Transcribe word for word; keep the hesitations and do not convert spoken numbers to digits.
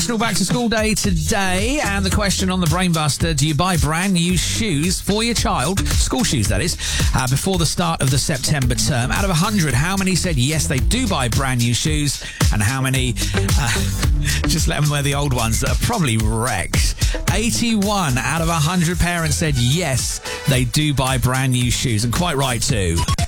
National Back to School Day today, and the question on the Brainbuster, do you buy brand new shoes for your child, school shoes that is, uh, before the start of the September term? Out of one hundred, how many said yes, they do buy brand new shoes, and how many uh, just let them wear the old ones that are probably wrecked? eighty-one out of one hundred parents said yes, they do buy brand new shoes, and quite right too.